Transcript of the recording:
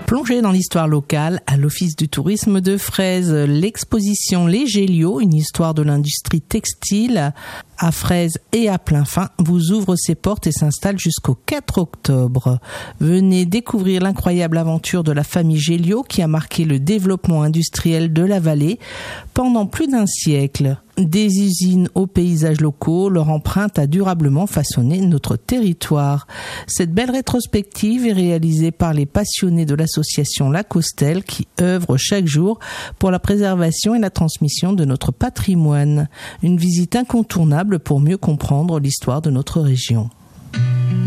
Plongée dans l'histoire locale à l'Office du tourisme de Fraise, l'exposition Les Géliaux, une histoire de l'industrie textile à Fraise et à Plainfin, vous ouvre ses portes et s'installe jusqu'au 4 octobre. Venez découvrir l'incroyable aventure de la famille Géliaux qui a marqué le développement industriel de la vallée pendant plus d'un siècle. Des usines aux paysages locaux, leur empreinte a durablement façonné notre territoire. Cette belle rétrospective est réalisée par les passionnés de l'association La Costelle qui œuvrent chaque jour pour la préservation et la transmission de notre patrimoine. Une visite incontournable pour mieux comprendre l'histoire de notre région.